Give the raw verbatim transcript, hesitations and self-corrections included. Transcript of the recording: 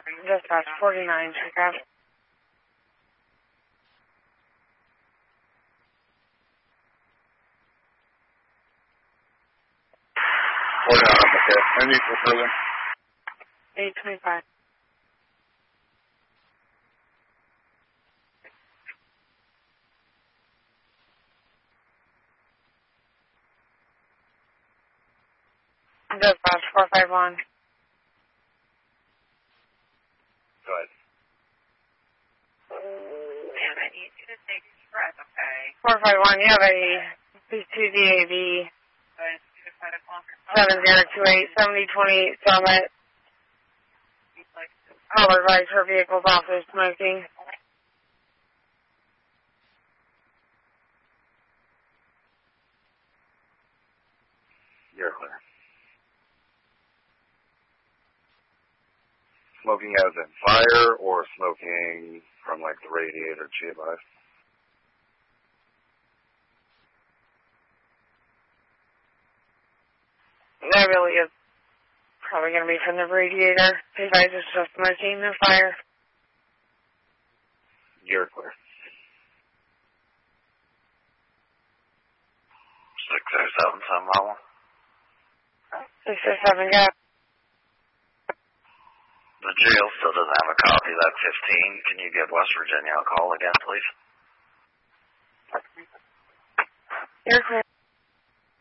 Dispatch forty-nine, check out. Hold on, okay. I need to further. eight twenty-five. Dispatch four five one. Go ahead. Man, I need you to take a breath, okay? four five one, you have a B two D A B seven zero two eight seventy twenty-eight Summit. All advise for vehicles off of smoking. You're clear. Smoking as in fire or smoking from like the radiator to your life? That really is probably going to be from the radiator. If I just just smoking the fire. You're clear. Six oh seven, seven mile one. six oh seven, go. The jail still doesn't have a copy of that fifteen. Can you give West Virginia a call again, please? You're clear.